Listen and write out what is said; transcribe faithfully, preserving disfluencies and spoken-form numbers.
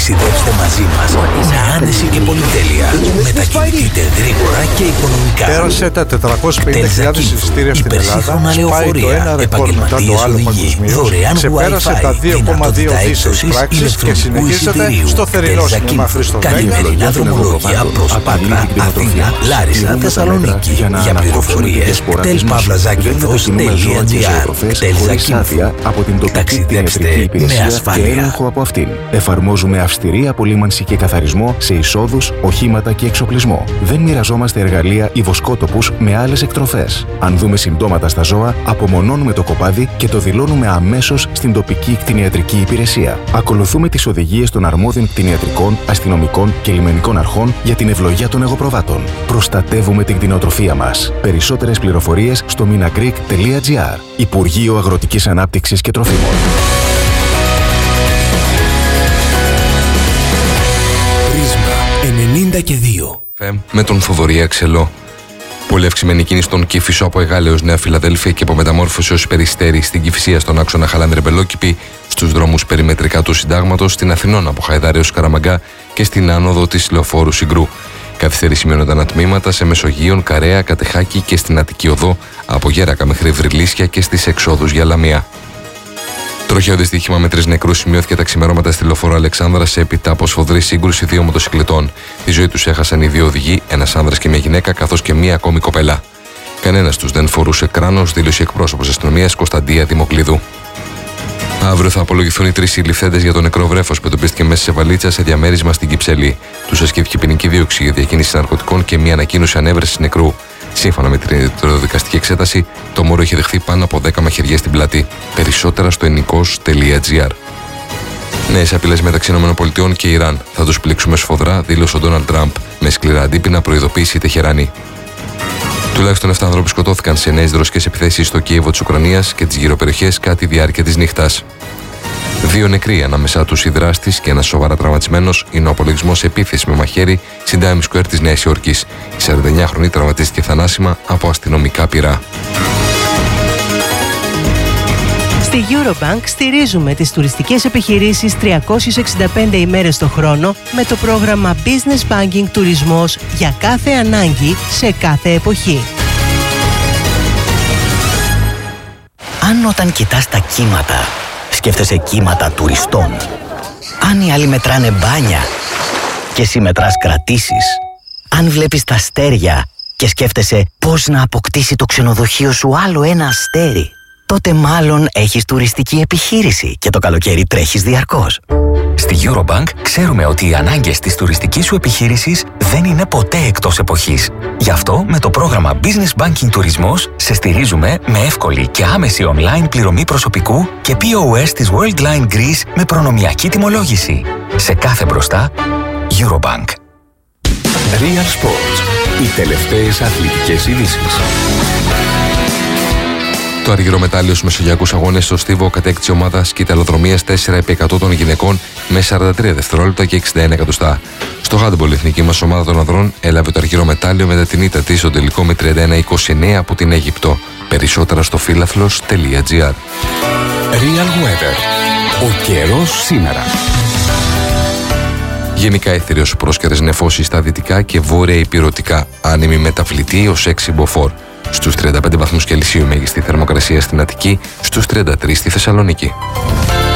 Ταξιδέψτε μαζί μας με άνεση και πολυτέλεια. Μετακινηθείτε γρήγορα και οικονομικά. Πέρασε τα τετρακόσιες πενήντα χιλιάδες εισιτήρια στην Ελλάδα, σπάει το ένα ρεκόρ μετά το άλλο παγκοσμίως, ξεπέρασε τα δύο κόμμα δύο δισεκατομμύρια πράξεις και συνεχίζεται στο θερινό σινεμά Χρήστο Βέγγα. Καθημερινά δρομολόγια προς Πάτρα, Αθήνα, Λάρισα, Θεσσαλονίκη. Για πληροφορίες, τελπαύλαζάκυνθος τελεία τζι άρ. Χωρίς από την τοπική κτηνιατρική υπηρεσία και έλεγχο από αυτήν. Εφαρμόζουμε αυστηρή απολύμανση και καθαρισμό σε εισόδους, οχήματα και εξοπλισμό. Δεν μοιραζόμαστε εργαλεία ή βοσκότοπους με άλλες εκτροφές. Αν δούμε συμπτώματα στα ζώα, απομονώνουμε το κοπάδι και το δηλώνουμε αμέσως στην τοπική κτηνιατρική υπηρεσία. Ακολουθούμε τις οδηγίες των αρμόδιων κτηνιατρικών, αστυνομικών και λιμενικών αρχών για την ευλογία των εγωπροβάτων. Προστατεύουμε την κτηνοτροφία μας. Περισσότερες πληροφορίες στο minagreek τελεία τζι άρ. Υπουργείο Αγροτικής Ανάπτυξης και Τροφίμων. Πρίσμα ενενήντα και δύο. Με τον Θοδωρή Αξελό. Πολύ αυξημένη κίνηση στον Κηφισό από Εγάλεω έως Νέα Φιλαδέλφια και από Μεταμόρφωση ως Περιστέρι στην Κηφισία στον άξονα Χαλάνδρε-Μπελόκηπη, στους δρόμους περιμετρικά του Συντάγματος, στην Αθηνών από Χαϊδάρη έως Καραμαγκά και στην άνοδο της Λεωφόρου Συγκρού. Καθυστέρηση σημειώνονταν τμήματα σε Μεσογείων, Καρέα, Κατεχάκη και στην Αττική Οδό από Γέρακα μέχρι Βρυλίσια και στις εξόδους για Λαμία. Τροχαίο δυστύχημα με τρεις νεκρούς σημειώθηκε τα ξημερώματα στη Λεωφόρο Αλεξάνδρα σε έπειτα από σφοδρή σύγκρουση δύο μοτοσυκλετών. Τη ζωή τους έχασαν οι δύο οδηγοί, ένας άνδρας και μια γυναίκα, καθώς και μία ακόμη κοπέλα. Κανένας τους δεν φορούσε κράνος, δήλωσε εκπρόσωπος αστυνομίας Κωνσταντία Δημοκλειδού. Αύριο θα απολογηθούν οι τρεις συλληφθέντες για το νεκρό βρέφος που εντοπίστηκε μέσα σε βαλίτσα σε διαμέρισμα στην Κυψέλη. Τους ασκήθηκε ποινική δίωξη για διακίνηση ναρκωτικών και μια ανακοίνωση ανέβρεσης νεκρού. Σύμφωνα με την ιατροδικαστική εξέταση, το μωρό είχε δεχθεί πάνω από δέκα μαχαιριές στην πλάτη. Περισσότερα στο ενικός τελεία τζι άρ. Νέες απειλές μεταξύ ΗΠΑ και Ιράν. Θα τους πλήξουμε σφοδρά, δήλωσε ο Ντόναλντ Τραμπ, με σκληρά αντίπεινα προειδοποίηση η Τεχεράνη. Τουλάχιστον επτά άνθρωποι σκοτώθηκαν σε νέες ρωσικές επιθέσεις στο Κίεβο της Ουκρανίας και τις γύρω περιοχές κατά τη διάρκεια της νύχτας. Δύο νεκροί, ανάμεσά τους οι δράστης και ένας σοβαρά τραυματισμένος, είναι ο απολογισμός σε επίθεση με μαχαίρι στην Times Square της Νέας Υόρκης. Η σαρανταεννιάχρονη τραυματίστηκε θανάσιμα από αστυνομικά πυρά. Στη Eurobank στηρίζουμε τις τουριστικές επιχειρήσεις τριακόσιες εξήντα πέντε ημέρες το χρόνο με το πρόγραμμα Business Banking Τουρισμός για κάθε ανάγκη σε κάθε εποχή. Αν όταν κοιτάς τα κύματα, σκέφτεσαι κύματα τουριστών. Αν οι άλλοι μετράνε μπάνια και εσύ μετράς κρατήσεις. Αν βλέπεις τα αστέρια και σκέφτεσαι πώς να αποκτήσει το ξενοδοχείο σου άλλο ένα αστέρι, τότε μάλλον έχεις τουριστική επιχείρηση και το καλοκαίρι τρέχεις διαρκώς. Στη Eurobank ξέρουμε ότι οι ανάγκες της τουριστικής σου επιχείρησης δεν είναι ποτέ εκτός εποχής. Γι' αυτό με το πρόγραμμα Business Banking Τουρισμός σε στηρίζουμε με εύκολη και άμεση online πληρωμή προσωπικού και πι ο ες της Worldline Greece με προνομιακή τιμολόγηση. Σε κάθε μπροστά, Eurobank. Real Sports. Οι τελευταίες αθλητικές ειδήσεις. Το αργυρό μετάλλιο στους Μεσογειακούς Αγώνες στο Στίβο κατέκτησε ομάδα σκυταλοδρομίας τέσσερα επί εκατό των γυναικών με σαράντα τρία δευτερόλεπτα και εξήντα ένα εκατοστά. Στο handball η εθνική μας ομάδα των ανδρών έλαβε το αργυρό μετάλλιο μετά την ήττα της στο τελικό με τριάντα ένα είκοσι εννέα από την Αίγυπτο. Περισσότερα στο φίλαθλος τελεία τζι άρ. Real Weather. Ο καιρός σήμερα. Γενικά έθεριος πρόσκαιρες νεφώσεις στα δυτικά και βόρεια υπηρετικά, άνεμη μεταβλητή ως έξι μποφόρ. Στους τριάντα πέντε βαθμούς Κελσίου μέγιστη θερμοκρασία στην Αττική, στους τριάντα τρεις στη Θεσσαλονίκη.